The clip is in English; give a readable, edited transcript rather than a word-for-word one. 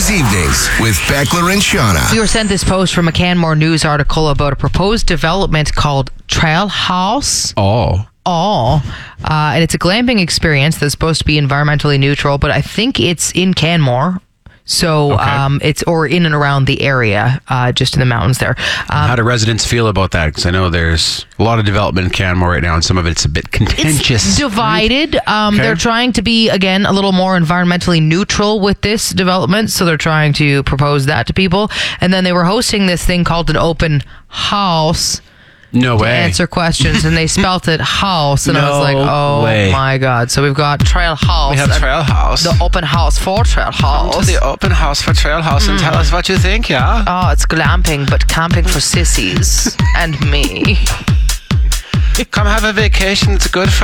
Weekdays evenings with Beckler and Shauna. We were sent this post from a Canmore News article about a proposed development called Trail House. And it's a glamping experience that's supposed to be environmentally neutral, but I think it's in Canmore. So it's or in and around the area, just in the mountains there. How do residents feel about that? Because I know there's a lot of development in Canmore right now, and some of it's a bit contentious. It's divided. They're trying to be, again, a little more environmentally neutral with this development. So they're trying to propose that to people. And then they were hosting this thing called an open house. No way. To answer questions, and they spelt it house, and I was like, oh my God. So we've got Trail House. We have Trail House. The open house for Trail House. Come to the open house for Trail House and tell us what you think, yeah? Oh, it's glamping, but camping for sissies and me. Come have a vacation. It's good for